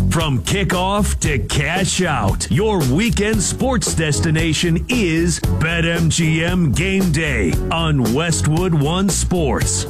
From kickoff to cash out, your weekend sports destination is BetMGM Game Day on Westwood One Sports.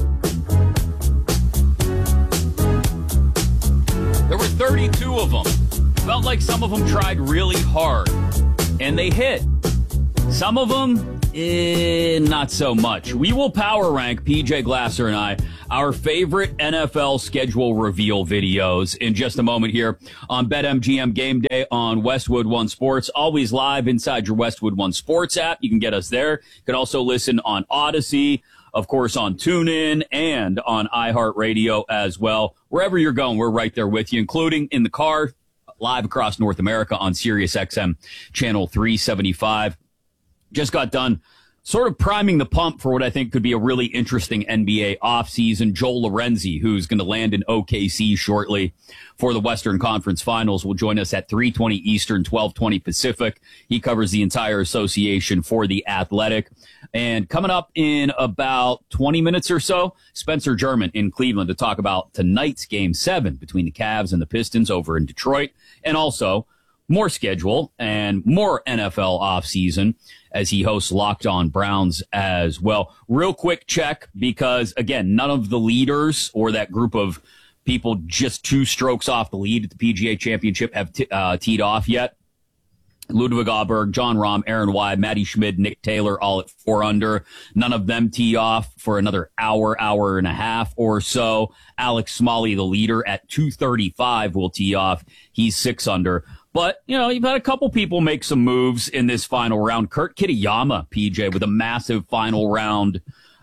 There were 32 of them. Felt like some of them tried really hard, and they hit. Some of them, not so much. We will power rank, PJ Glasser and I, our favorite NFL schedule reveal videos in just a moment here on BetMGM Game Day on Westwood One Sports. Always live inside your Westwood One Sports app. You can get us there. You can also listen on Odyssey, of course, on TuneIn and on iHeartRadio as well. Wherever you're going, we're right there with you, including in the car, live across North America on SiriusXM Channel 375. Just got done sort of priming the pump for what I think could be a really interesting NBA offseason. Joel Lorenzi, who's going to land in OKC shortly for the Western Conference Finals, will join us at 3:20 Eastern, 12:20 Pacific. He covers the entire association for The Athletic. And coming up in about 20 minutes or so, Spencer German in Cleveland to talk about tonight's Game 7 between the Cavs and the Pistons over in Detroit, and also more schedule and more NFL offseason as he hosts Locked On Browns as well. Real quick check, because, again, none of the leaders or that group of people just 2 strokes off the lead at the PGA Championship have teed off yet. Ludwig Aberg, John Rahm, Aaron Wide, Matty Schmid, Nick Taylor, all at 4 under. None of them tee off for another hour and a half or so. Alex Smalley, the leader, at 2:35 will tee off. He's 6 under. But, you know, you've had a couple people make some moves in this final round. Kurt Kitayama, PJ, with a massive final round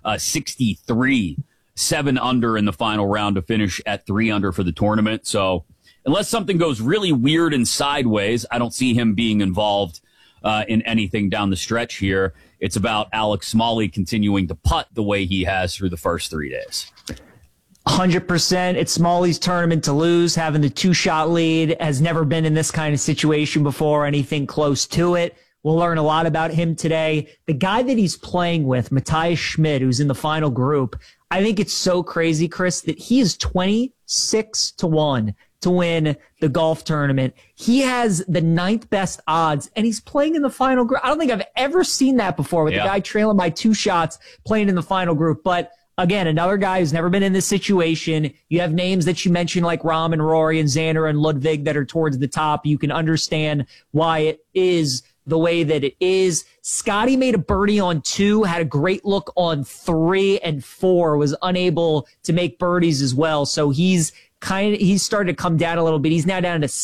63, 7 under in the final round to finish at 3 under for the tournament. So unless something goes really weird and sideways, I don't see him being involved in anything down the stretch here. It's about Alex Smalley continuing to putt the way he has through the first 3 days. 100%. It's Smalley's tournament to lose. Having the 2-shot lead, has never been in this kind of situation before, anything close to it. We'll learn a lot about him today. The guy that he's playing with, Matthias Schmid, who's in the final group, I think it's so crazy, Chris, that he is 26-1 to win the golf tournament. He has the 9th best odds, and he's playing in the final group. I don't think I've ever seen that before, with the guy trailing by 2 shots playing in the final group. But again, another guy who's never been in this situation. You have names that you mentioned like Rahm and Rory and Xander and Ludwig that are towards the top. You can understand why it is the way that it is. Scotty made a birdie on 2, had a great look on 3 and 4, was unable to make birdies as well. So he's started to come down a little bit. He's now down to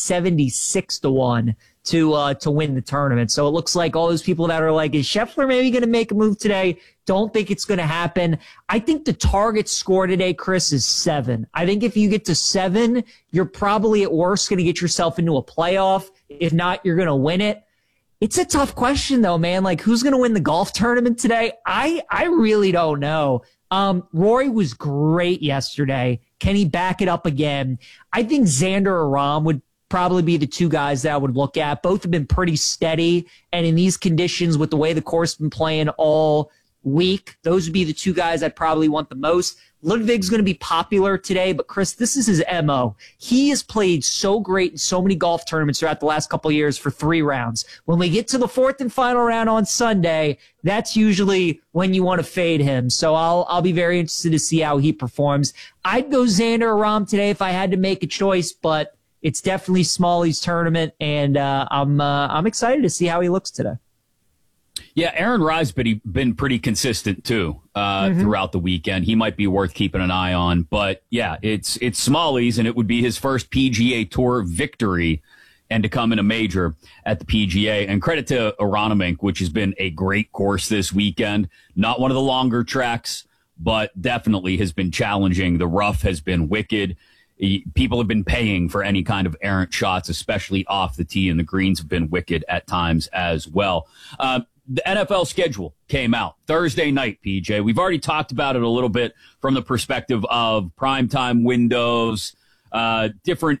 76-1 to win the tournament. So it looks like all those people that are like, is Scheffler maybe going to make a move today? Don't think it's going to happen. I think the target score today, Chris, is 7. I think if you get to 7, you're probably at worst going to get yourself into a playoff. If not, you're going to win it. It's a tough question though, man. Like, who's going to win the golf tournament today? I really don't know. Rory was great yesterday. Can he back it up again? I think Xander or Rahm would probably be the 2 guys that I would look at. Both have been pretty steady, and in these conditions, with the way the course has been playing all week, those would be the 2 guys I'd probably want the most. Ludwig's going to be popular today, but Chris, this is his MO. He has played so great in so many golf tournaments throughout the last couple of years for 3 rounds. When we get to the 4th and final round on Sunday, that's usually when you want to fade him. So I'll be very interested to see how he performs. I'd go Xander or Rahm today if I had to make a choice, but it's definitely Smalley's tournament, and I'm excited to see how he looks today. Yeah, Aaron Rye's been pretty consistent too throughout the weekend. He might be worth keeping an eye on, but yeah, it's Smalley's, and it would be his first PGA Tour victory, and to come in a major at the PGA. And credit to Aronimink, which has been a great course this weekend. Not one of the longer tracks, but definitely has been challenging. The rough has been wicked. People have been paying for any kind of errant shots, especially off the tee, and the greens have been wicked at times as well. The NFL schedule came out Thursday night, PJ. We've already talked about it a little bit from the perspective of primetime windows, different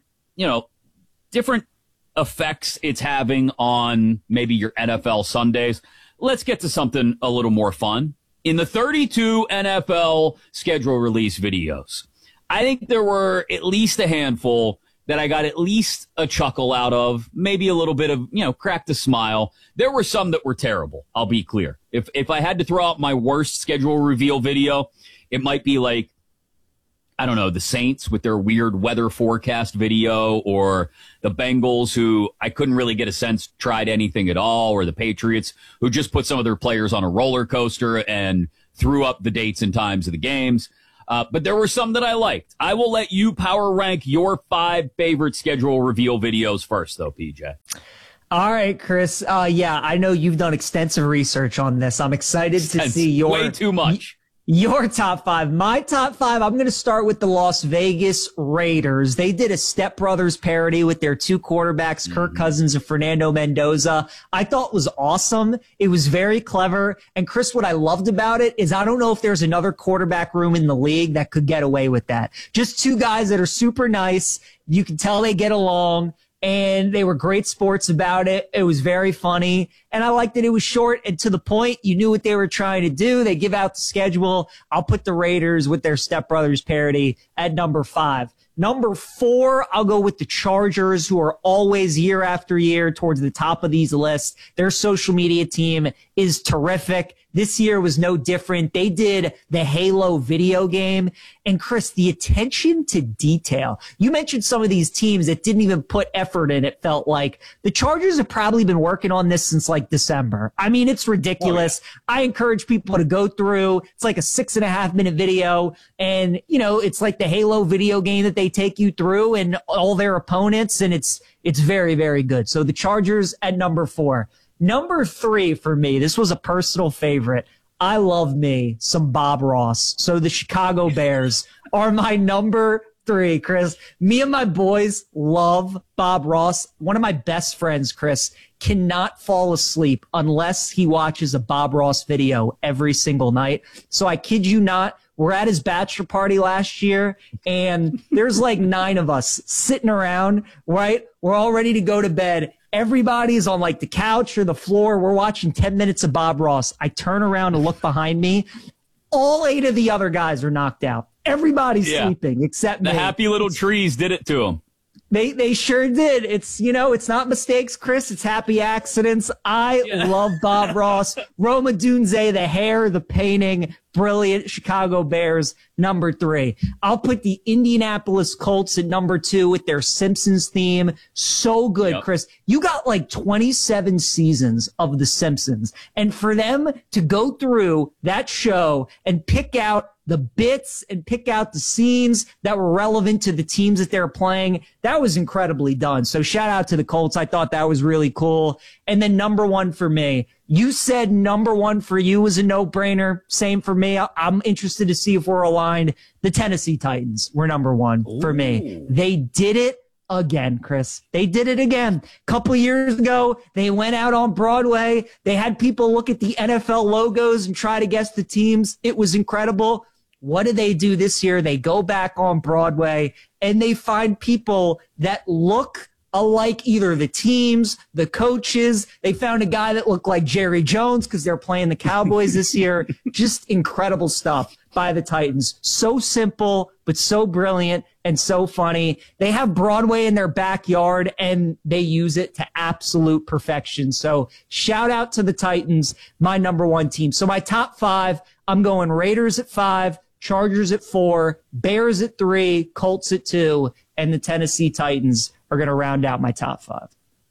effects it's having on maybe your NFL Sundays. Let's get to something a little more fun. In the 32 NFL schedule release videos, I think there were at least a handful that I got at least a chuckle out of, maybe a little bit of, cracked a smile. There were some that were terrible, I'll be clear. If I had to throw out my worst schedule reveal video, it might be like, I don't know, the Saints with their weird weather forecast video, or the Bengals, who I couldn't really get a sense tried anything at all, or the Patriots, who just put some of their players on a roller coaster and threw up the dates and times of the games. But there were some that I liked. I will let you power rank your 5 favorite schedule reveal videos first, though, PJ. All right, Chris. Yeah, I know you've done extensive research on this. I'm excited to see way too much. Your top 5. My top 5, I'm going to start with the Las Vegas Raiders. They did a Step Brothers parody with their 2 quarterbacks, Kirk Cousins and Fernando Mendoza. I thought was awesome. It was very clever. And Chris, what I loved about it is I don't know if there's another quarterback room in the league that could get away with that. Just 2 guys that are super nice. You can tell they get along. And they were great sports about it. It was very funny. And I liked that it was short and to the point. You knew what they were trying to do. They give out the schedule. I'll put the Raiders with their Step Brothers parody at number 5. Number 4, I'll go with the Chargers, who are always year after year towards the top of these lists. Their social media team is terrific. This year was no different. They did the Halo video game. And Chris, the attention to detail. You mentioned some of these teams that didn't even put effort in, it felt like. The Chargers have probably been working on this since like December. I mean, it's ridiculous. Oh, yeah. I encourage people to go through. It's like a 6.5-minute video. And, it's like the Halo video game that they take you through and all their opponents. And it's very, very good. So the Chargers at number 4. Number 3 for me, this was a personal favorite. I love me some Bob Ross. So the Chicago Bears are my number 3, Chris. Me and my boys love Bob Ross. One of my best friends, Chris, cannot fall asleep unless he watches a Bob Ross video every single night. So I kid you not, we're at his bachelor party last year, and there's like 9 of us sitting around, right? We're all ready to go to bed. Everybody's on like the couch or the floor. We're watching 10 minutes of Bob Ross. I turn around and look behind me. All 8 of the other guys are knocked out. Everybody's sleeping except me. The happy little trees did it to him. They sure did. It's, it's not mistakes, Chris. It's happy accidents. I love Bob Ross. Roma Dunze, the hair, the painting, brilliant. Chicago Bears, number 3. I'll put the Indianapolis Colts at number 2 with their Simpsons theme. So good, Chris. You got like 27 seasons of The Simpsons. And for them to go through that show and pick out the bits and pick out the scenes that were relevant to the teams that they're playing, that was incredibly done. So shout out to the Colts. I thought that was really cool. And then number 1 for me. You said number 1 for you was a no-brainer. Same for me. I'm interested to see if we're aligned. The Tennessee Titans were number 1 for me. They did it again, Chris. They did it again. A couple of years ago, they went out on Broadway. They had people look at the NFL logos and try to guess the teams. It was incredible. What do they do this year? They go back on Broadway and they find people that look alike, either the teams, the coaches. They found a guy that looked like Jerry Jones because they're playing the Cowboys this year. Just incredible stuff by the Titans. So simple, but so brilliant and so funny. They have Broadway in their backyard and they use it to absolute perfection. So shout out to the Titans, my number 1 team. So my top 5, I'm going Raiders at 5, Chargers at 4, Bears at 3, Colts at 2, and the Tennessee Titans are going to round out my top 5.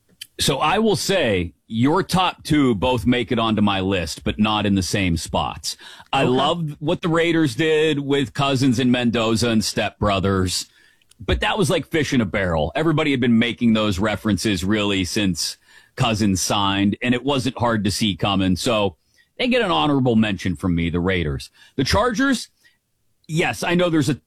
So I will say your top 2 both make it onto my list, but not in the same spots. I love what the Raiders did with Cousins and Mendoza and Step Brothers, but that was like fish in a barrel. Everybody had been making those references really since Cousins signed, and it wasn't hard to see coming. So they get an honorable mention from me, the Raiders. The Chargers, yes, I know there's a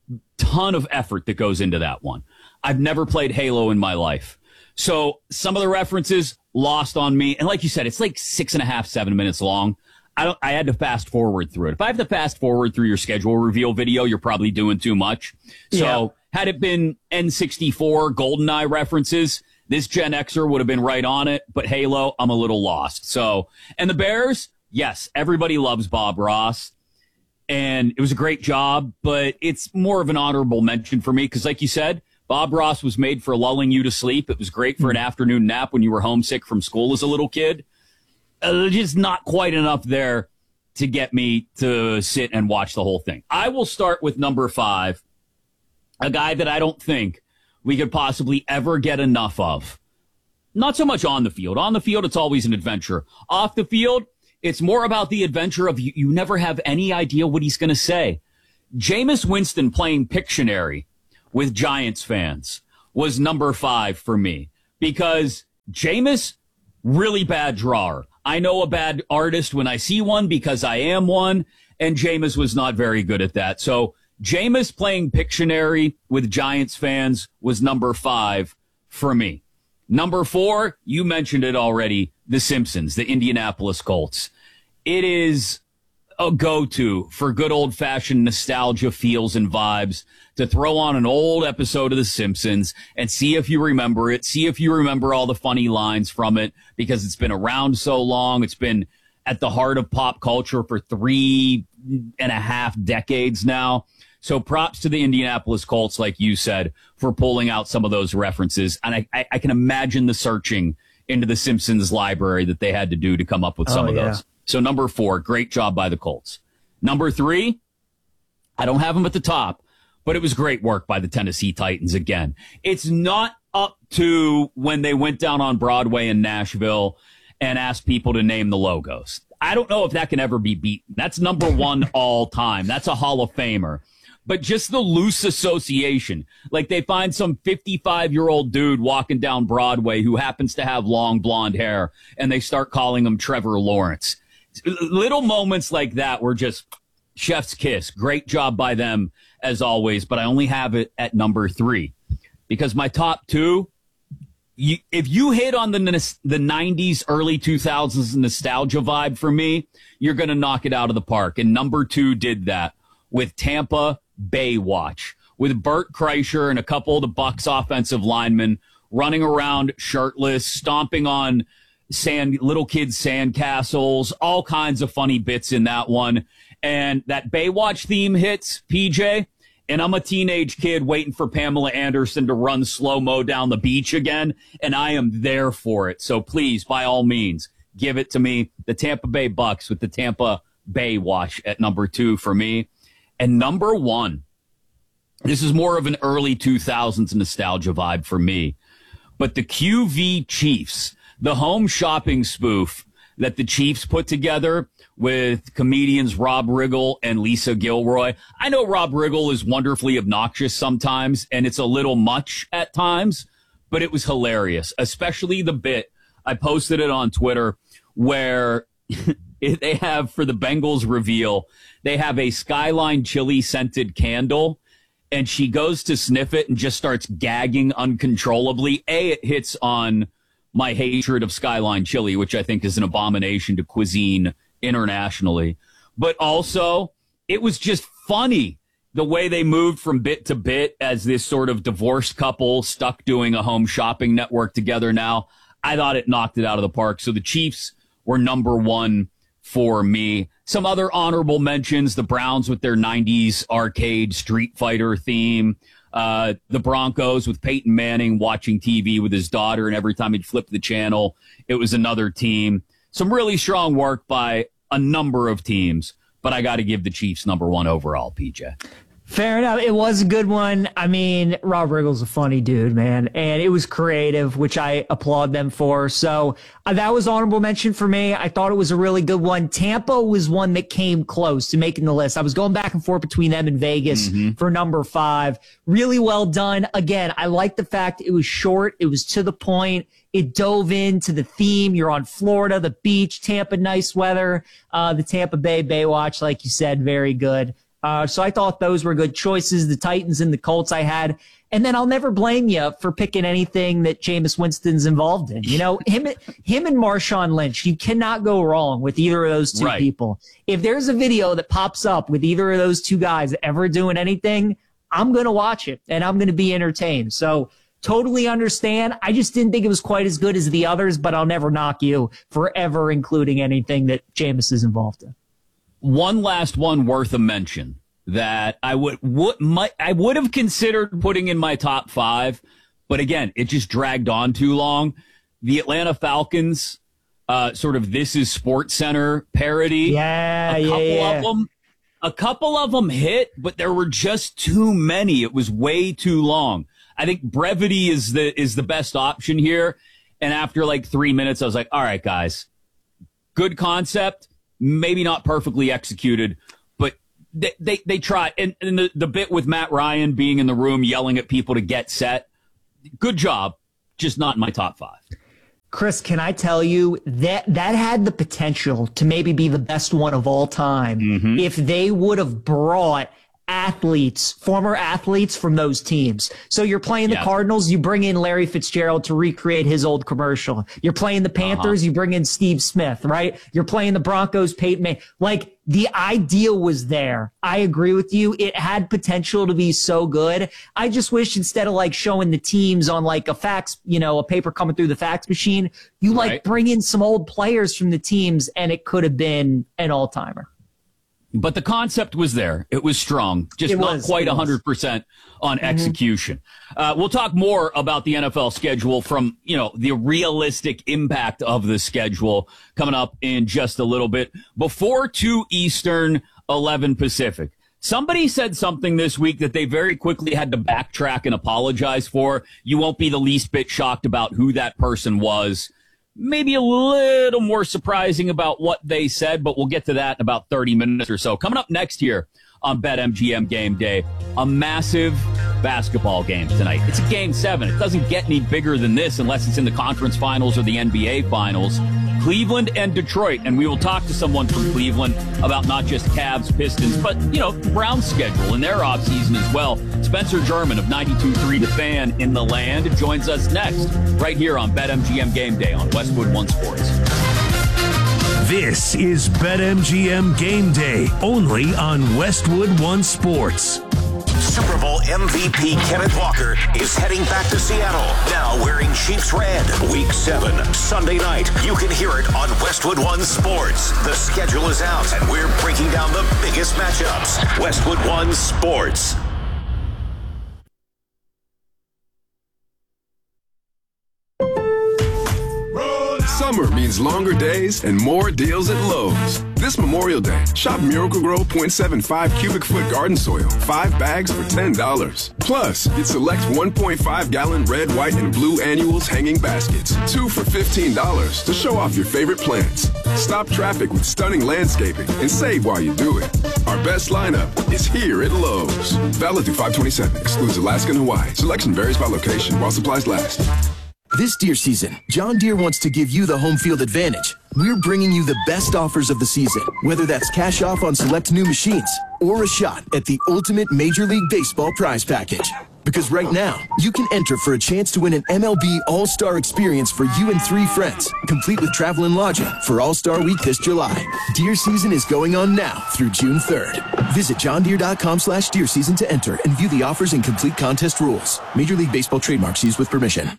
ton of effort that goes into that one. I've never played Halo in my life. So some of the references lost on me. And like you said, it's like 6.5, 7 minutes long. I had to fast forward through it. If I have to fast forward through your schedule reveal video, you're probably doing too much. So had it been N64 GoldenEye references, this Gen Xer would have been right on it. But Halo, I'm a little lost. So, and the Bears, yes, everybody loves Bob Ross. And it was a great job, but it's more of an honorable mention for me because, like you said, Bob Ross was made for lulling you to sleep. It was great for an afternoon nap when you were homesick from school as a little kid. Just not quite enough there to get me to sit and watch the whole thing. I will start with number 5, a guy that I don't think we could possibly ever get enough of. Not so much on the field. On the field, it's always an adventure. Off the field, it's more about the adventure of you never have any idea what he's going to say. Jameis Winston playing Pictionary with Giants fans was number 5 for me because Jameis, really bad drawer. I know a bad artist when I see one because I am one, and Jameis was not very good at that. So Jameis playing Pictionary with Giants fans was number 5 for me. Number 4, you mentioned it already, The Simpsons, the Indianapolis Colts. It is a go-to for good old-fashioned nostalgia feels and vibes to throw on an old episode of The Simpsons and see if you remember it, see if you remember all the funny lines from it, because it's been around so long. It's been at the heart of pop culture for 3.5 decades now. So props to the Indianapolis Colts, like you said, for pulling out some of those references. And I can imagine the searching into the Simpsons library that they had to do to come up with some of those. So number 4, great job by the Colts. Number 3, I don't have them at the top, but it was great work by the Tennessee Titans again. It's not up to when they went down on Broadway in Nashville and asked people to name the logos. I don't know if that can ever be beaten. That's number 1 all time. That's a Hall of Famer. But just the loose association, like they find some 55-year-old dude walking down Broadway who happens to have long blonde hair, and they start calling him Trevor Lawrence. Little moments like that were just chef's kiss. Great job by them, as always, but I only have it at number 3 because my top 2, if you hit on the 90s, early 2000s nostalgia vibe for me, you're going to knock it out of the park. And number 2 did that with Tampa Baywatch, with Bert Kreischer and a couple of the Bucs offensive linemen running around shirtless, stomping on little kids' sandcastles, all kinds of funny bits in that one. And that Baywatch theme hits, PJ, and I'm a teenage kid waiting for Pamela Anderson to run slow-mo down the beach again, and I am there for it. So please, by all means, give it to me. The Tampa Bay Bucs with the Tampa Baywatch at number 2 for me. And number 1, this is more of an early 2000s nostalgia vibe for me, but the QV Chiefs, the home shopping spoof that the Chiefs put together with comedians Rob Riggle and Lisa Gilroy. I know Rob Riggle is wonderfully obnoxious sometimes, and it's a little much at times, but it was hilarious, especially the bit. I posted it on Twitter where they have, for the Bengals reveal, they have a Skyline chili scented candle, and she goes to sniff it and just starts gagging uncontrollably. It hits on my hatred of Skyline chili, which I think is an abomination to cuisine internationally. But also, it was just funny the way they moved from bit to bit as this sort of divorced couple stuck doing a home shopping network together now. I thought it knocked it out of the park. So the Chiefs were number 1 for me. Some other honorable mentions, the Browns with their 90s arcade Street Fighter theme. The Broncos with Peyton Manning watching TV with his daughter, and every time he'd flip the channel, it was another team. Some really strong work by a number of teams, but I got to give the Chiefs number 1 overall, PJ. Fair enough. It was a good one. I mean, Rob Riggle's a funny dude, man, and it was creative, which I applaud them for. So that was honorable mention for me. I thought it was a really good one. Tampa was one that came close to making the list. I was going back and forth between them and Vegas for number 5. Really well done. Again, I like the fact it was short. It was to the point. It dove into the theme. You're on Florida, the beach, Tampa, nice weather. The Tampa Bay Baywatch, like you said, very good. So I thought those were good choices. The Titans and the Colts I had. And then I'll never blame you for picking anything that Jameis Winston's involved in. You know, him and Marshawn Lynch, you cannot go wrong with either of those two people. If there's a video that pops up with either of those two guys ever doing anything, I'm going to watch it and I'm going to be entertained. So totally understand. I just didn't think it was quite as good as the others, but I'll never knock you for ever including anything that Jameis is involved in. One last one worth a mention. that I would have considered putting in my top 5, but again, it just dragged on too long. The Atlanta Falcons, sort of This Is Sports Center parody. A couple of them hit, but there were just too many. It was way too long. I think brevity is the best option here. And after like 3 minutes, I was like, all right, guys, good concept, maybe not perfectly executed, but they tried. And the bit with Matt Ryan being in the room yelling at people to get set, good job, just not in my top 5. Chris, can I tell you that had the potential to maybe be the best one of all time if they would have brought former athletes from those teams. So you're playing the Cardinals, you bring in Larry Fitzgerald to recreate his old commercial. You're playing the Panthers, you bring in Steve Smith, right? You're playing the Broncos, Peyton Manning. Like, the idea was there. I agree with you. It had potential to be so good. I just wish instead of like showing the teams on like a fax, a paper coming through the fax machine, you bring in some old players from the teams and it could have been an all-timer. But the concept was there. It was strong, just not quite 100% on execution. We'll talk more about the NFL schedule from, the realistic impact of the schedule coming up in just a little bit. Before 2 Eastern, 11 Pacific. Somebody said something this week that they very quickly had to backtrack and apologize for. You won't be the least bit shocked about who that person was. Maybe a little more surprising about what they said, but we'll get to that in about 30 minutes or so. Coming up next here on BetMGM Game Day, a massive basketball game tonight. It's a Game 7. It doesn't get any bigger than this unless it's in the conference finals or the NBA finals. Cleveland and Detroit, and we will talk to someone from Cleveland about not just Cavs, Pistons, but, Browns' schedule and their offseason as well. Spencer German of 92.3 The Fan in the land joins us next, right here on BetMGM Game Day on Westwood One Sports. This is BetMGM Game Day, only on Westwood One Sports. Super Bowl MVP Kenneth Walker is heading back to Seattle, now wearing Chiefs red. Week 7, Sunday night. You can hear it on Westwood One Sports. The schedule is out, and we're breaking down the biggest matchups. Westwood One Sports. Summer means longer days and more deals at Lowe's. This Memorial Day, shop Miracle-Gro 0.75 cubic foot garden soil, 5 bags for $10. Plus, get select 1.5-gallon red, white, and blue annuals hanging baskets, 2 for $15 to show off your favorite plants. Stop traffic with stunning landscaping and save while you do it. Our best lineup is here at Lowe's. Valid through 5/27, excludes Alaska and Hawaii. Selection varies by location while supplies last. This deer season, John Deere wants to give you the home field advantage. We're bringing you the best offers of the season, whether that's cash off on select new machines or a shot at the ultimate Major League Baseball prize package. Because right now, you can enter for a chance to win an MLB All-Star experience for you and 3 friends, complete with travel and lodging for All-Star Week this July. Deer season is going on now through June 3rd. Visit johndeere.com/deer season to enter and view the offers and complete contest rules. Major League Baseball trademarks used with permission.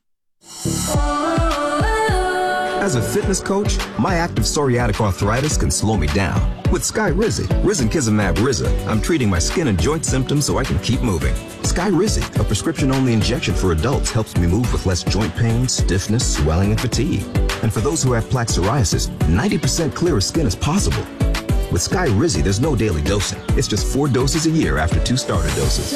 As a fitness coach, my active psoriatic arthritis can slow me down. With Skyrizi, Risankizumab Riza, I'm treating my skin and joint symptoms so I can keep moving. Skyrizi, a prescription-only injection for adults, helps me move with less joint pain, stiffness, swelling, and fatigue. And for those who have plaque psoriasis, 90% clearer skin is possible. With Skyrizi, there's no daily dosing. It's just 4 doses a year after 2 starter doses.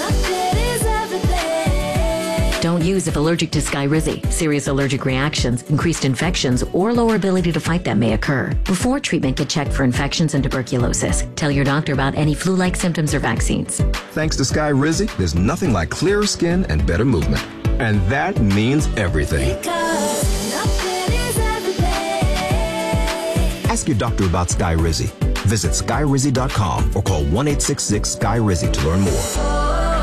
Don't use if allergic to Skyrizi. Serious allergic reactions, increased infections, or lower ability to fight them may occur. Before treatment, get checked for infections and tuberculosis. Tell your doctor about any flu-like symptoms or vaccines. Thanks to Skyrizi, there's nothing like clearer skin and better movement. And that means everything. Ask your doctor about Skyrizi. Visit Skyrizi.com or call 1-866-SKY-RIZI to learn more.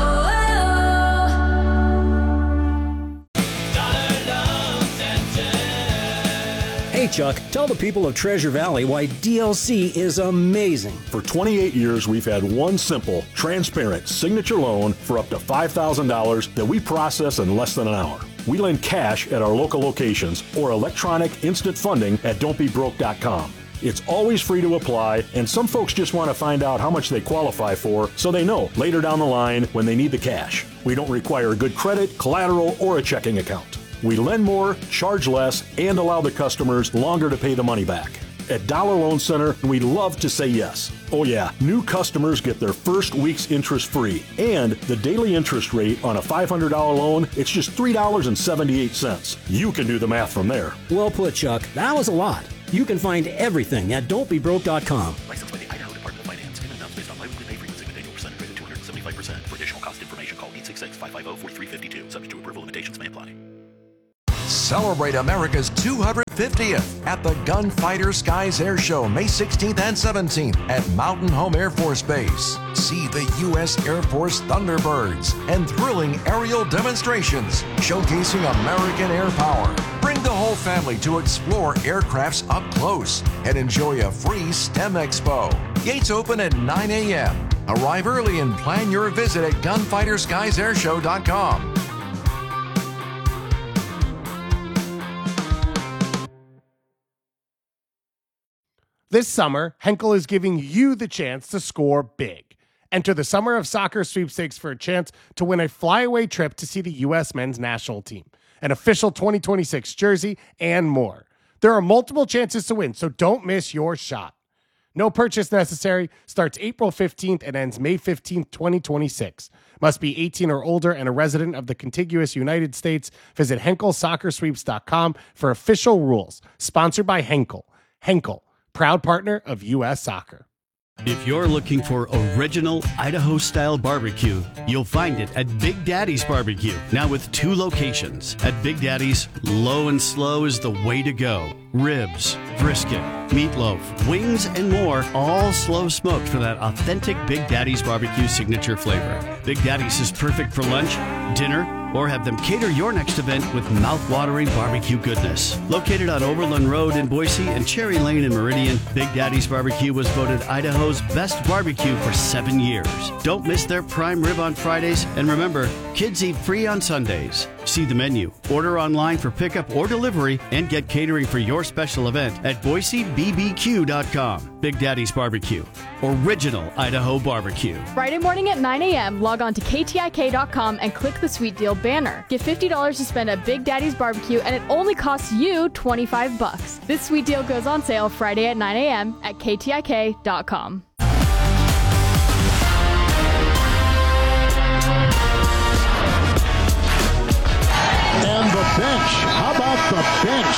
Hey Chuck, tell the people of Treasure Valley why DLC is amazing. For 28 years, we've had one simple, transparent signature loan for up to $5,000 that we process in less than an hour. We lend cash at our local locations or electronic instant funding at don'tbebroke.com. It's always free to apply, and some folks just want to find out how much they qualify for so they know later down the line when they need the cash. We don't require good credit, collateral, or a checking account. We lend more, charge less, and allow the customers longer to pay the money back. At Dollar Loan Center, we love to say yes. Oh yeah, new customers get their first week's interest free. And the daily interest rate on a $500 loan, it's just $3.78. You can do the math from there. Well put, Chuck. That was a lot. You can find everything at don'tbebroke.com. Licensed by the Idaho Department of Finance. Payment amounts based on biweekly pay frequency with annual percentage rate of 275%. For additional cost information, call 866-550-4352. Subject to approval, limitations may apply. Celebrate America's 250th at the Gunfighter Skies Air Show, May 16th and 17th at Mountain Home Air Force Base. See the U.S. Air Force Thunderbirds and thrilling aerial demonstrations showcasing American air power. Bring the whole family to explore aircrafts up close and enjoy a free STEM Expo. Gates open at 9 a.m. Arrive early and plan your visit at gunfighterskiesairshow.com. This summer, Henkel is giving you the chance to score big. Enter the Summer of Soccer sweepstakes for a chance to win a flyaway trip to see the U.S. men's national team, an official 2026 jersey, and more. There are multiple chances to win, so don't miss your shot. No purchase necessary. Starts April 15th and ends May 15th, 2026. Must be 18 or older and a resident of the contiguous United States. Visit HenkelSoccerSweeps.com for official rules. Sponsored by Henkel. Henkel, proud partner of U.S. Soccer. If you're looking for original Idaho-style barbecue, you'll find it at Big Daddy's Barbecue. Now with 2 locations. At Big Daddy's, low and slow is the way to go. Ribs, brisket, meatloaf, wings, and more, all slow smoked for that authentic Big Daddy's Barbecue signature flavor. Big Daddy's is perfect for lunch, dinner, or have them cater your next event with mouth-watering barbecue goodness. Located on Overland Road in Boise and Cherry Lane in Meridian, Big Daddy's Barbecue was voted Idaho's best barbecue for 7 years. Don't miss their prime rib on Fridays, and remember, kids eat free on Sundays. See the menu, order online for pickup or delivery, and get catering for your special event at BoiseBBQ.com. Big Daddy's Barbecue, original Idaho barbecue. Friday morning at 9 a.m., log on to KTIK.com and click the Sweet Deal banner. Get $50 to spend at Big Daddy's Barbecue, and it only costs you $25. This Sweet Deal goes on sale Friday at 9 a.m. at KTIK.com. And the bench. How about the bench?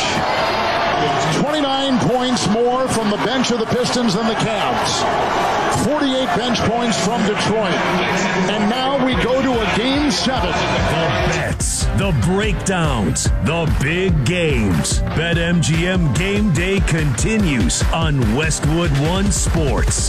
29 points more from the bench of the Pistons than the Cavs. 48 bench points from Detroit. And now we go to a Game 7. The bets, the breakdowns, the big games. BetMGM Game Day continues on Westwood One Sports.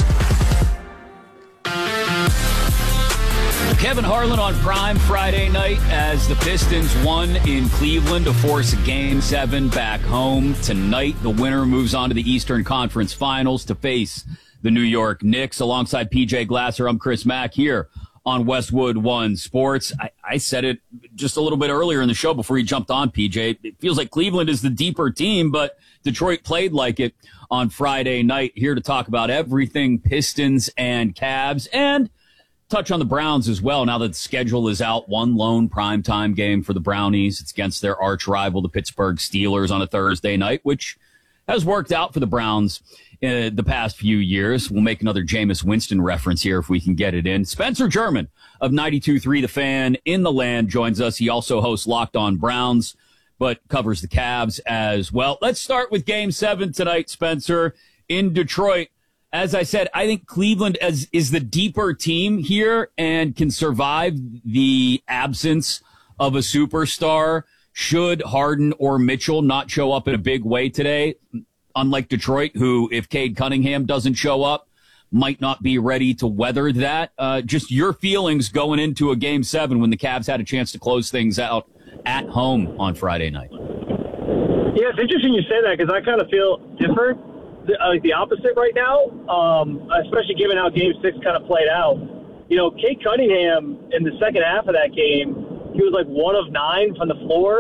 Kevin Harlan on Prime Friday night as the Pistons won in Cleveland to force a Game 7 back home. Tonight, the winner moves on to the Eastern Conference Finals to face the New York Knicks. Alongside PJ Glasser, I'm Chris Mack here on Westwood One Sports. I said it just a little bit earlier in the show before you jumped on, PJ. It feels like Cleveland is the deeper team, but Detroit played like it on Friday night. Here to talk about everything Pistons and Cavs, and touch on the Browns as well. Now that the schedule is out, one lone primetime game for the Brownies. It's against their arch rival, the Pittsburgh Steelers, on a Thursday night, which has worked out for the Browns in the past few years. We'll make another Jameis Winston reference here if we can get it in. Spencer German of 92.3 The Fan in the Land joins us. He also hosts Locked On Browns, but covers the Cavs as well. Let's start with Game 7 tonight, Spencer, in Detroit. As I said, I think Cleveland is the deeper team here and can survive the absence of a superstar should Harden or Mitchell not show up in a big way today. Unlike Detroit, who, if Cade Cunningham doesn't show up, might not be ready to weather that. Just your feelings going into a Game 7 when the Cavs had a chance to close things out at home on Friday night. Yeah, it's interesting you say that because I kind of feel different. Like the opposite right now, especially given how Game 6 kind of played out. You know, Cade Cunningham in the second half of that game, he was like 1 of 9 from the floor.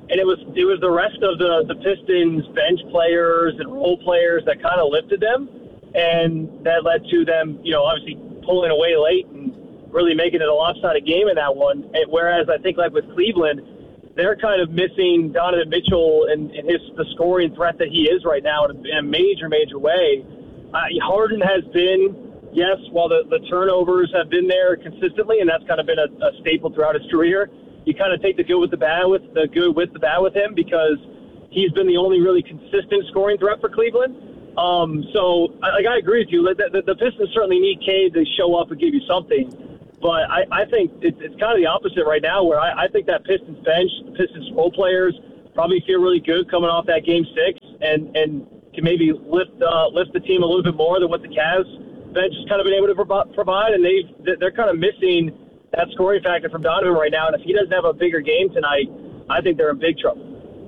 And it was the rest of the Pistons bench players and role players that kind of lifted them, and that led to them, obviously pulling away late and really making it a lopsided game in that one. And whereas I think like with Cleveland, they're kind of missing Donovan Mitchell and the scoring threat that he is right now in a major, major way. Harden has been, yes, while the turnovers have been there consistently, and that's kind of been a staple throughout his career. You kind of take the good with the bad with him because he's been the only really consistent scoring threat for Cleveland. So I agree with you. The Pistons certainly need Cade to show up and give you something. But I think it's kind of the opposite right now, where I think that Pistons bench, the Pistons role players probably feel really good coming off that Game 6 and can maybe lift the team a little bit more than what the Cavs bench has kind of been able to provide. And they're kind of missing that scoring factor from Donovan right now. And if he doesn't have a bigger game tonight, I think they're in big trouble.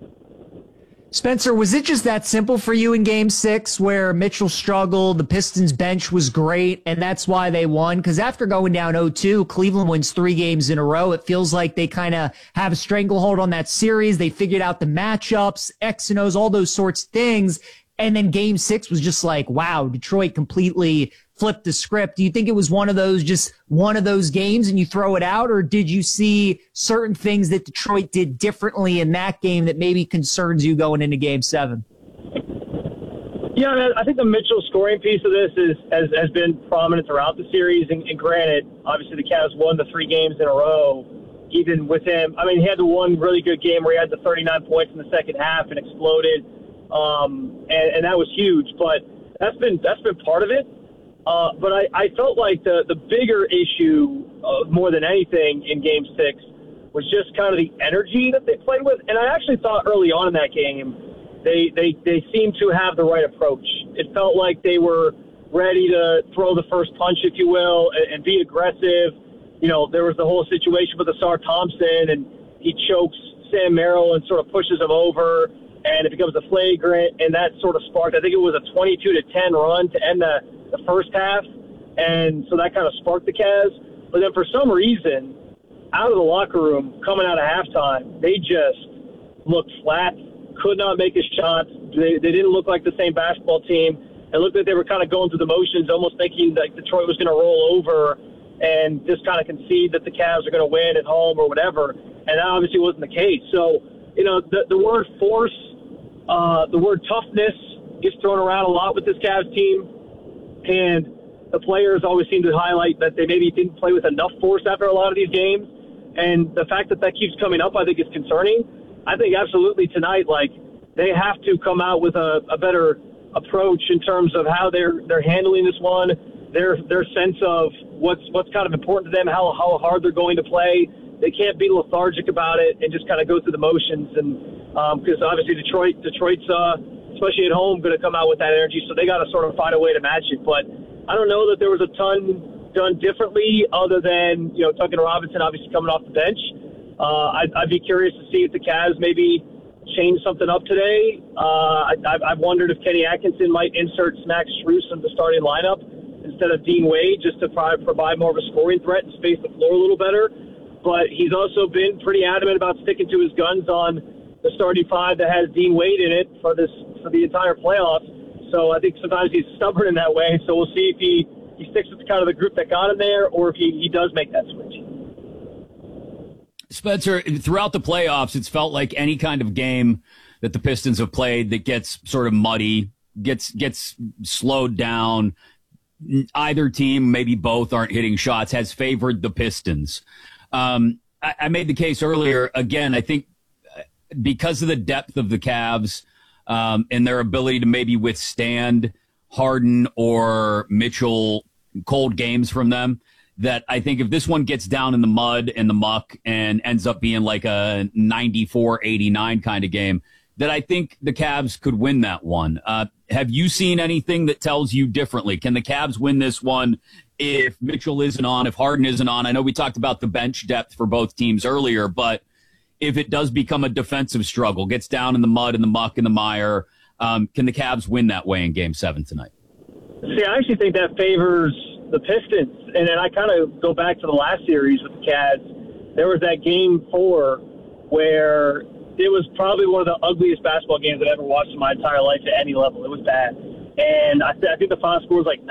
Spencer, was it just that simple for you in Game 6 where Mitchell struggled, the Pistons bench was great, and that's why they won? Because after going down 0-2, Cleveland wins 3 games in a row. It feels like they kind of have a stranglehold on that series. They figured out the matchups, X and O's, all those sorts of things. And then Game 6 was just like, wow, Detroit completely flipped the script. Do you think it was one of those games and you throw it out, or did you see certain things that Detroit did differently in that game that maybe concerns you going into Game 7? Yeah, I think the Mitchell scoring piece of this has been prominent throughout the series. And granted, obviously the Cavs won the 3 games in a row, even with him. I mean, he had the one really good game where he had the 39 points in the second half and exploded. And that was huge, but that's been part of it. But I felt like the bigger issue, more than anything in Game 6, was just kind of the energy that they played with. And I actually thought early on in that game, they seemed to have the right approach. It felt like they were ready to throw the first punch, if you will, and be aggressive. There was the whole situation with Asar Thompson, and he chokes Sam Merrill and sort of pushes him over, and it becomes a flagrant, and that sort of sparked, I think it was a 22-10 run to end the first half, and so that kind of sparked the Cavs. But then for some reason, out of the locker room, coming out of halftime, they just looked flat, could not make a shot. They didn't look like the same basketball team. It looked like they were kind of going through the motions, almost thinking that Detroit was going to roll over and just kind of concede that the Cavs are going to win at home or whatever, and that obviously wasn't the case. So, the word force, the word toughness gets thrown around a lot with this Cavs team, and the players always seem to highlight that they maybe didn't play with enough force after a lot of these games, and the fact that keeps coming up, I think, is concerning. I think absolutely tonight, they have to come out with a better approach in terms of how they're handling this one, their sense of what's kind of important to them, how hard they're going to play. They can't be lethargic about it and just kind of go through the motions. And because obviously Detroit's especially at home, going to come out with that energy, so they got to sort of find a way to match it. But I don't know that there was a ton done differerly other than Duncan Robinson obviously coming off the bench. I'd be curious to see if the Cavs maybe change something up today. I've wondered if Kenny Atkinson might insert Max Strus in the starting lineup instead of Dean Wade, just to provide more of a scoring threat and space the floor a little better. But he's also been pretty adamant about sticking to his guns on the starting 5 that has Dean Wade in it for the entire playoffs. So I think sometimes he's stubborn in that way. So we'll see if he sticks with kind of the group that got him there, or if he does make that switch. Spencer, throughout the playoffs, it's felt like any kind of game that the Pistons have played that gets sort of muddy, gets slowed down. Either team, maybe both, aren't hitting shots, has favored the Pistons. I made the case earlier. Again, I think because of the depth of the Cavs and their ability to maybe withstand Harden or Mitchell cold games from them, that I think if this one gets down in the mud and the muck and ends up being like a 94-89 kind of game, that I think the Cavs could win that one. Have you seen anything that tells you differently? Can the Cavs win this one if Mitchell isn't on, if Harden isn't on? I know we talked about the bench depth for both teams earlier, but if it does become a defensive struggle, gets down in the mud and the muck and the mire, can the Cavs win that way in Game 7 tonight? See, I actually think that favors the Pistons. And then I kind of go back to the last series with the Cavs. There was that Game 4 where it was probably one of the ugliest basketball games I've ever watched in my entire life at any level. It was bad. And I think the final score was like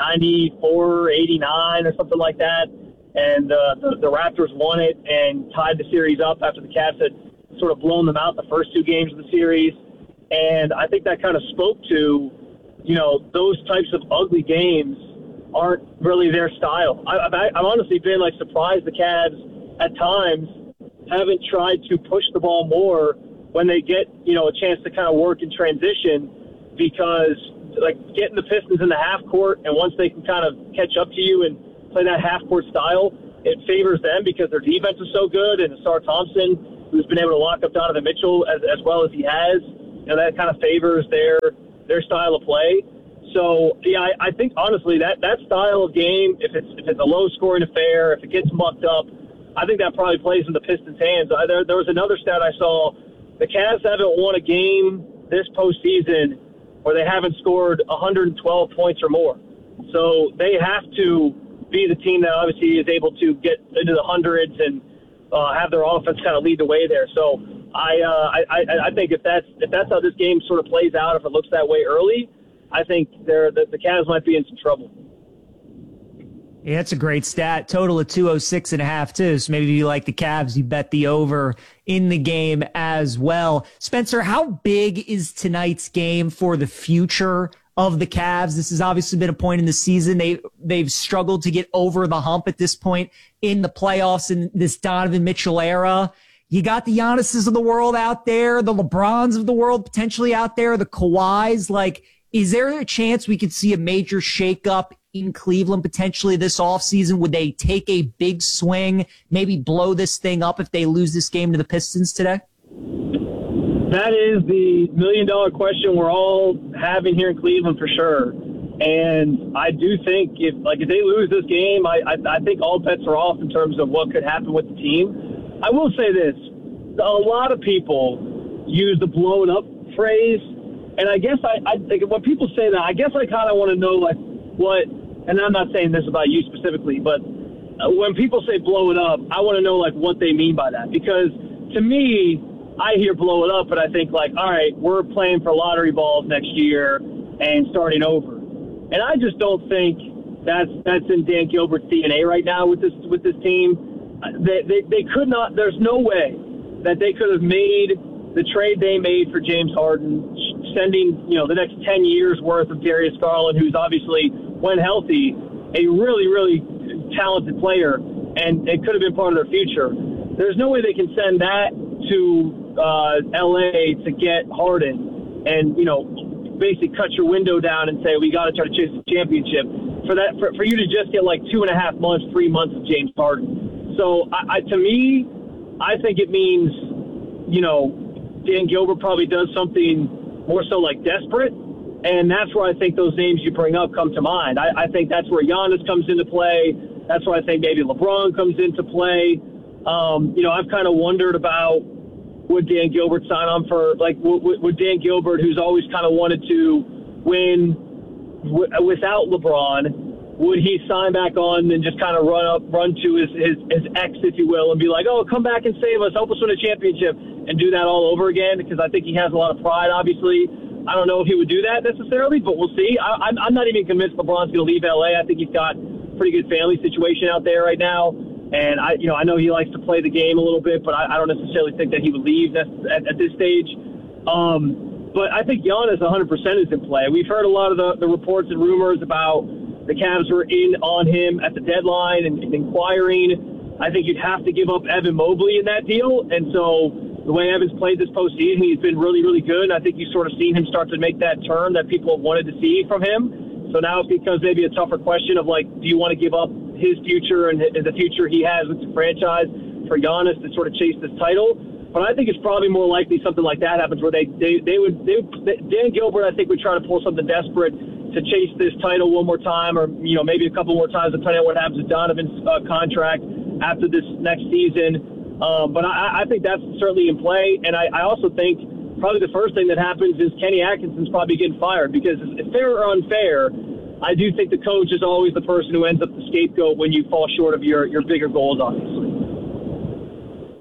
94-89 or something like that. And the Raptors won it and tied the series up after the Cavs had sort of blown them out the first two games of the series. And I think that kind of spoke to, those types of ugly games aren't really their style. I've honestly been surprised the Cavs at times haven't tried to push the ball more when they get, a chance to kind of work in transition, because getting the Pistons in the half court, and once they can kind of catch up to you and play that half court style, it favors them because their defense is so good, and Ausar Thompson, who's been able to lock up Donovan Mitchell as well as he has, that kind of favors their style of play. So, yeah, I think, honestly, that style of game, if it's a low-scoring affair, if it gets mucked up, I think that probably plays in the Pistons' hands. There was another stat I saw. The Cavs haven't won a game this postseason where they haven't scored 112 points or more. So they have to be the team that obviously is able to get into the hundreds and have their offense kind of lead the way there. So I think if that's how this game sort of plays out, if it looks that way early, I think the Cavs might be in some trouble. Yeah, that's a great stat. Total of 206.5 too. So maybe if you like the Cavs, you bet the over in the game as well. Spencer, how big is tonight's game for the future of the Cavs? This has obviously been a point in the season. They've struggled to get over the hump at this point in the playoffs in this Donovan Mitchell era. You got the Giannis's of the world out there, the LeBrons of the world potentially out there, the Kawhis. Is there a chance we could see a major shakeup in Cleveland potentially this offseason? Would they take a big swing, maybe blow this thing up if they lose this game to the Pistons today? That is the million-dollar question we're all having here in Cleveland for sure. And I do think if they lose this game, I think all bets are off in terms of what could happen with the team. I will say this. A lot of people use the blown up phrase. And I guess I think when people say that, I guess I kind of want to know what, and I'm not saying this about you specifically, but when people say blow it up, I want to know what they mean by that. Because to me, I hear blow it up, but I think all right, we're playing for lottery balls next year and starting over. And I just don't think that's in Dan Gilbert's DNA right now with this team. They could not. There's no way that they could have made the trade they made for James Harden, sending the next 10 years worth of Darius Garland, who's obviously, when healthy, a really, really talented player, and it could have been part of their future. There's no way they can send that to LA to get Harden and basically cut your window down and say we got to try to chase the championship. For you to just get 2.5 months, 3 months of James Harden. So to me, I think it means Dan Gilbert probably does something more so desperate, and that's where I think those names you bring up come to mind. I think that's where Giannis comes into play. That's where I think maybe LeBron comes into play. I've kind of wondered about, would Dan Gilbert sign on for, would Dan Gilbert, who's always kind of wanted to win without LeBron, would he sign back on and just kind of run to his ex, if you will, and be like, oh, come back and save us, help us win a championship, and do that all over again? Because I think he has a lot of pride, obviously. I don't know if he would do that necessarily, but we'll see. I'm not even convinced LeBron's going to leave LA. I think he's got a pretty good family situation out there right now. And I know he likes to play the game a little bit, but I don't necessarily think that he would leave at this stage. But I think Giannis 100% is in play. We've heard a lot of the reports and rumors about the Cavs were in on him at the deadline and inquiring. I think you'd have to give up Evan Mobley in that deal. And so the way Evan's played this postseason, he's been really, really good. And I think you've sort of seen him start to make that turn that people have wanted to see from him. So now it becomes maybe a tougher question of do you want to give up his future and the future he has with the franchise for Giannis to sort of chase this title? But I think it's probably more likely something like that happens where Dan Gilbert, I think, would try to pull something desperate to chase this title one more time, or maybe a couple more times depending on what happens with Donovan's contract after this next season. But I think that's certainly in play, and I also think probably the first thing that happens is Kenny Atkinson's probably getting fired, because if fair or unfair, I do think the coach is always the person who ends up the scapegoat when you fall short of your bigger goals, obviously.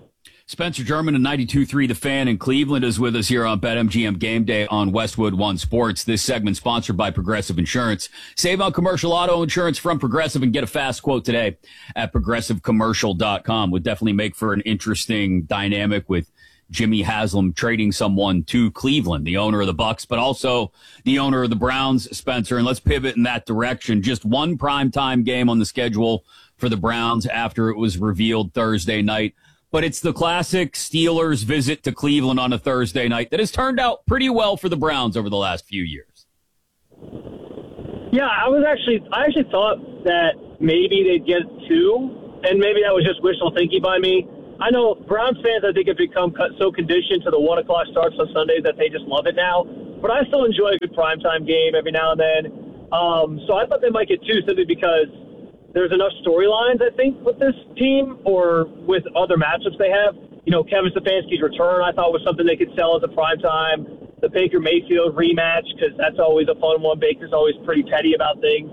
Spencer German and 92.3 The Fan in Cleveland is with us here on BetMGM Game Day on Westwood One Sports. This segment sponsored by Progressive Insurance. Save on commercial auto insurance from Progressive and get a fast quote today at progressivecommercial.com. Would definitely make for an interesting dynamic with Jimmy Haslam trading someone to Cleveland, the owner of the Bucks, but also the owner of the Browns, Spencer. And let's pivot in that direction. Just one primetime game on the schedule for the Browns after it was revealed Thursday night. But it's the classic Steelers visit to Cleveland on a Thursday night that has turned out pretty well for the Browns over the last few years. Yeah, I actually thought that maybe they'd get two, and maybe that was just wishful thinking by me. I know Browns fans, I think, have become so conditioned to the 1 o'clock starts on Sundays that they just love it now. But I still enjoy a good primetime game every now and then. So I thought they might get two simply because there's enough storylines, I think, with this team or with other matchups they have. You know, Kevin Stefanski's return, I thought, was something they could sell as a primetime. The Baker Mayfield rematch, because that's always a fun one. Baker's always pretty petty about things.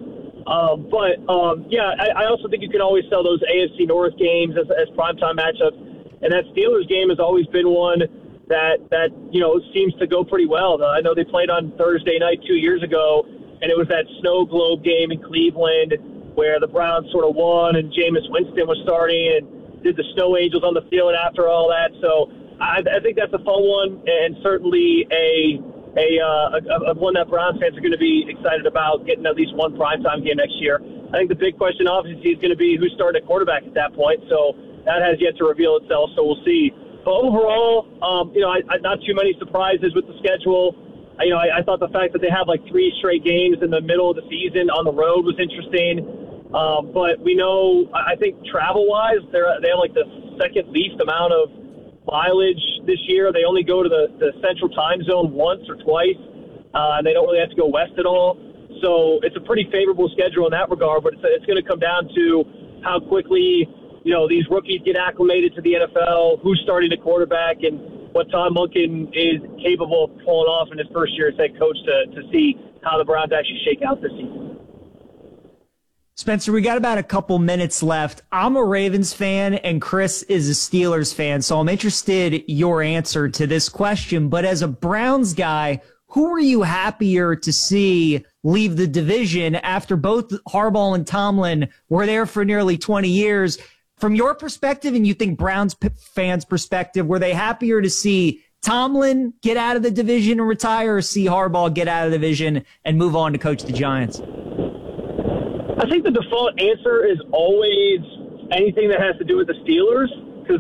I also think you can always sell those AFC North games as primetime matchups. And that Steelers game has always been one that seems to go pretty well. I know they played on Thursday night 2 years ago, and it was that snow globe game in Cleveland where the Browns sort of won and Jameis Winston was starting and did the Snow Angels on the field after all that. So I think that's a fun one and certainly a one that Browns fans are going to be excited about getting at least one primetime game next year. I think the big question obviously is going to be who's starting at quarterback at that point. So that has yet to reveal itself. So we'll see. But overall, not too many surprises with the schedule. I thought the fact that they have like 3 straight games in the middle of the season on the road was interesting. But we know, I think travel-wise, they have like the second least amount of mileage this year. They only go to the central time zone once or twice, and they don't really have to go west at all. So it's a pretty favorable schedule in that regard, but it's going to come down to how quickly, these rookies get acclimated to the NFL, who's starting at quarterback, and what Todd Monken is capable of pulling off in his first year as head coach to see how the Browns actually shake out this season. Spencer, we got about a couple minutes left. I'm a Ravens fan and Chris is a Steelers fan, so I'm interested your answer to this question. But as a Browns guy, who were you happier to see leave the division after both Harbaugh and Tomlin were there for nearly 20 years? From your perspective, and you think Browns fans' perspective, were they happier to see Tomlin get out of the division and retire, or see Harbaugh get out of the division and move on to coach the Giants? I think the default answer is always anything that has to do with the Steelers, because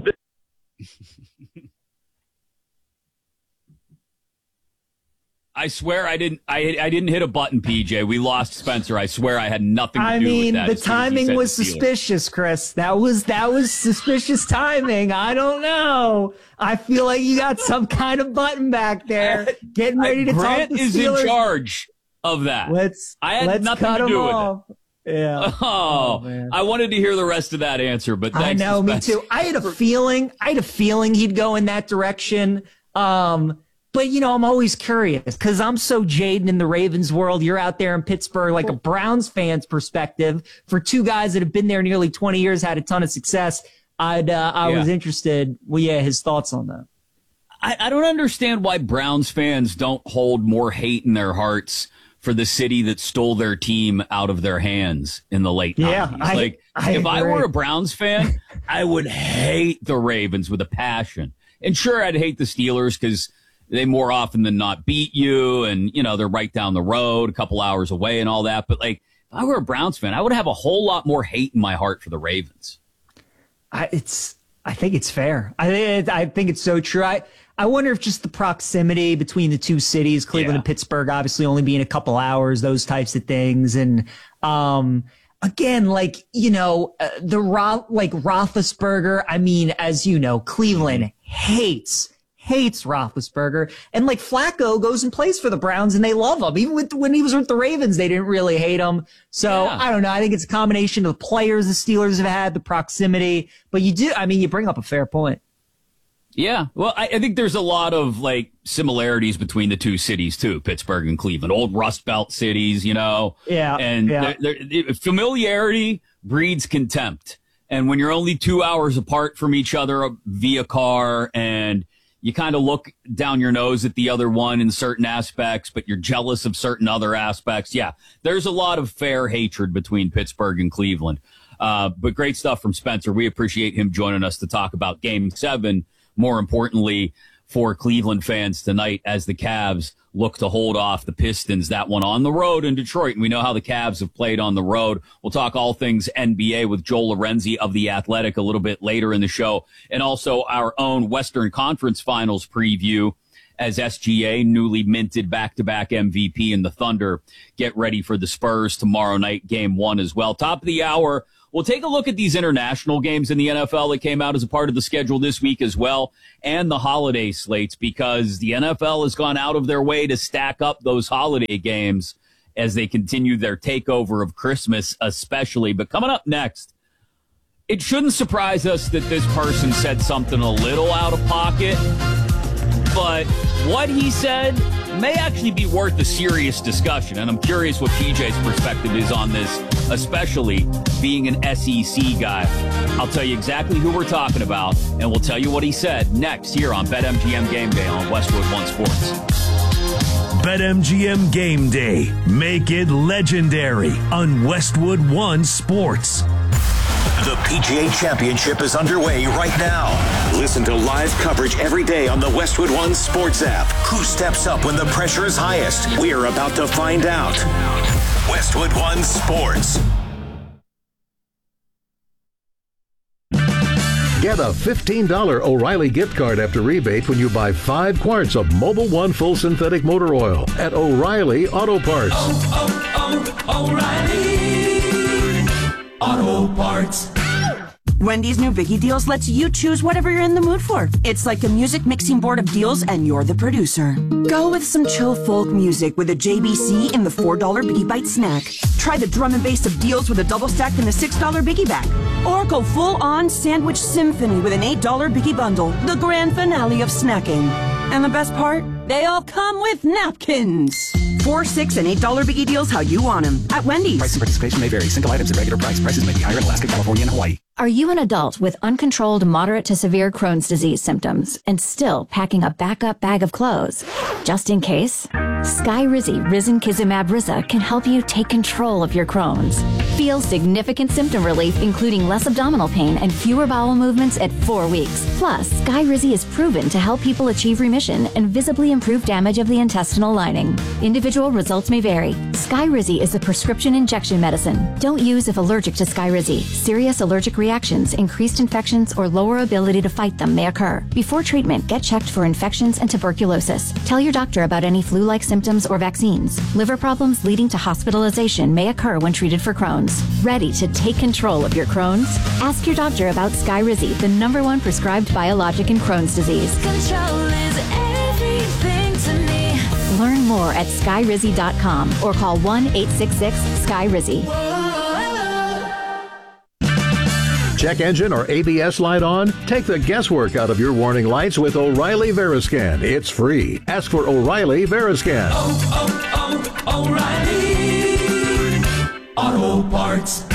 I swear I didn't hit a button, PJ. We lost Spencer. I swear I had nothing to do with that. The timing was suspicious, Chris. That was suspicious timing. I don't know. I feel like you got some kind of button back there getting ready to Grant talk the is Steelers. in charge of that. Let's nothing cut to him do off. with it. Yeah. Oh, man. I wanted to hear the rest of that answer, but thanks. I know, me too. I had a feeling he'd go in that direction. But, I'm always curious because I'm so jaded in the Ravens world. You're out there in Pittsburgh, like a Browns fan's perspective. For two guys that have been there nearly 20 years, had a ton of success, I was interested. His thoughts on that. I don't understand why Browns fans don't hold more hate in their hearts for the city that stole their team out of their hands in the late 90s. If I were a Browns fan, I would hate the Ravens with a passion. And sure, I'd hate the Steelers because they more often than not beat you, and they're right down the road, a couple hours away and all that. But if I were a Browns fan, I would have a whole lot more hate in my heart for the Ravens. I think it's fair. I think it's so true. I wonder if just the proximity between the two cities, Cleveland and Pittsburgh, obviously only being a couple hours, those types of things. And, again, Roethlisberger, as you know, Cleveland hates Roethlisberger. And Flacco goes and plays for the Browns and they love him. Even when he was with the Ravens, they didn't really hate him. So I don't know. I think it's a combination of the players the Steelers have had, the proximity, but you bring up a fair point. Yeah. Well, I think there's a lot of similarities between the two cities too, Pittsburgh and Cleveland, old Rust Belt cities, Yeah. And familiarity breeds contempt. And when you're only 2 hours apart from each other via car and you kind of look down your nose at the other one in certain aspects, but you're jealous of certain other aspects. Yeah, there's a lot of fair hatred between Pittsburgh and Cleveland. But great stuff from Spencer. We appreciate him joining us to talk about Game 7, more importantly, for Cleveland fans tonight as the Cavs look to hold off the Pistons, that one on the road in Detroit. And we know how the Cavs have played on the road. We'll talk all things NBA with Joel Lorenzi of The Athletic a little bit later in the show, and also our own Western Conference Finals preview as SGA, newly minted back-to-back MVP, and the Thunder get ready for the Spurs tomorrow night, Game 1 as well. Top of the hour, we'll take a look at these international games in the NFL that came out as a part of the schedule this week as well, and the holiday slates, because the NFL has gone out of their way to stack up those holiday games as they continue their takeover of Christmas especially. But coming up next, it shouldn't surprise us that this person said something a little out of pocket, but what he said may actually be worth a serious discussion, and I'm curious what PJ's perspective is on this, especially being an SEC guy. I'll tell you exactly who we're talking about, and we'll tell you what he said next here on BetMGM Game Day on Westwood One Sports. BetMGM Game Day. Make it legendary on Westwood One Sports. The PGA Championship is underway right now. Listen to live coverage every day on the Westwood One Sports app. Who steps up when the pressure is highest? We're about to find out. Westwood One Sports. Get a $15 O'Reilly gift card after rebate when you buy 5 quarts of Mobil 1 full synthetic motor oil at O'Reilly Auto Parts. O'Reilly Auto Parts. Wendy's new Biggie Deals lets you choose whatever you're in the mood for. It's like a music mixing board of deals, and you're the producer. Go with some chill folk music with a JBC in the $4 Biggie Bite snack. Try the drum and bass of deals with a double stack in the $6 Biggie Bag. Or go full-on sandwich symphony with an $8 Biggie Bundle, the grand finale of snacking. And the best part? They all come with napkins. $4, $6, and $8 Biggie Deals how you want them at Wendy's. Price and participation may vary. Single items at regular price. Prices may be higher in Alaska, California, and Hawaii. Are you an adult with uncontrolled moderate to severe Crohn's disease symptoms and still packing a backup bag of clothes? Just in case? Skyrizi Risankizumab Riza can help you take control of your Crohn's. Feel significant symptom relief, including less abdominal pain and fewer bowel movements at 4 weeks. Plus, Skyrizi is proven to help people achieve remission and visibly improve damage of the intestinal lining. Individual results may vary. Skyrizi is a prescription injection medicine. Don't use if allergic to Skyrizi. Serious allergic reactions, increased infections, or lower ability to fight them may occur. Before treatment, get checked for infections and tuberculosis. Tell your doctor about any flu-like symptoms or vaccines. Liver problems leading to hospitalization may occur when treated for Crohn's. Ready to take control of your Crohn's? Ask your doctor about Skyrizi, the #1 prescribed biologic in Crohn's disease. Control is everything to me. Learn more at skyrizi.com or call 1-866-SKYRIZI. Check engine or ABS light on? Take the guesswork out of your warning lights with O'Reilly Veriscan. It's free. Ask for O'Reilly Veriscan. O'Reilly Auto Parts.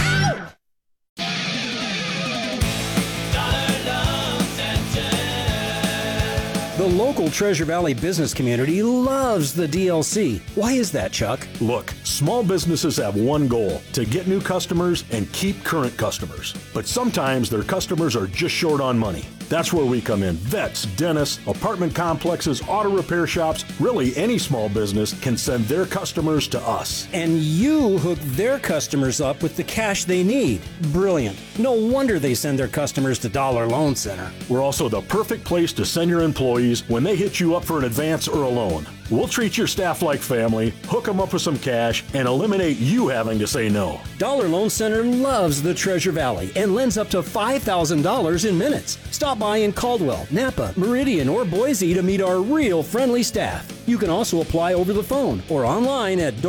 The local Treasure Valley business community loves the DLC. Why is that, Chuck? Look, small businesses have one goal: to get new customers and keep current customers. But sometimes their customers are just short on money. That's where we come in. Vets, dentists, apartment complexes, auto repair shops, really any small business can send their customers to us. And you hook their customers up with the cash they need. Brilliant. No wonder they send their customers to Dollar Loan Center. We're also the perfect place to send your employees when they hit you up for an advance or a loan. We'll treat your staff like family, hook them up with some cash, and eliminate you having to say no. Dollar Loan Center loves the Treasure Valley and lends up to $5,000 in minutes. Stop by in Caldwell, Napa, Meridian, or Boise to meet our real friendly staff. You can also apply over the phone or online at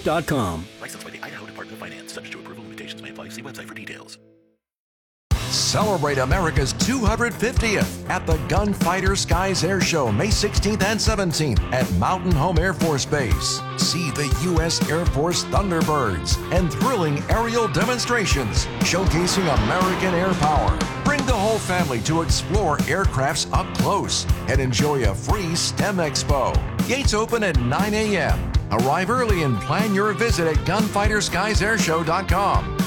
don'tbebroke.com. Licensed by the Idaho Department of Finance. Subject to approval. Limitations may apply. See website for details. Celebrate America's 250th at the Gunfighter Skies Air Show May 16th and 17th at Mountain Home Air Force Base. See the U.S. Air Force Thunderbirds and thrilling aerial demonstrations showcasing American air power. Bring the whole family to explore aircrafts up close and enjoy a free STEM Expo. Gates open at 9 a.m. Arrive early and plan your visit at gunfighterskiesairshow.com.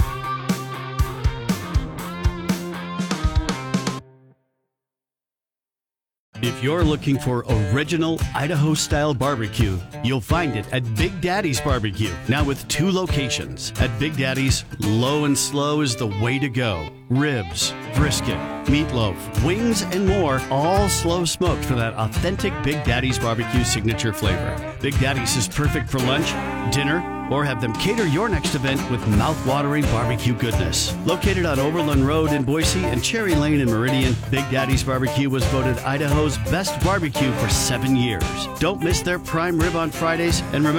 If you're looking for original Idaho-style barbecue, you'll find it at Big Daddy's Barbecue. Now with 2 locations. At Big Daddy's, low and slow is the way to go. Ribs, brisket, meatloaf, wings, and more, all slow smoked for that authentic Big Daddy's Barbecue signature flavor. Big Daddy's is perfect for lunch, dinner, or have them cater your next event with mouth-watering barbecue goodness. Located on Overland Road in Boise and Cherry Lane in Meridian, Big Daddy's Barbecue was voted Idaho's best barbecue for 7 years. Don't miss their prime rib on Fridays, and remember,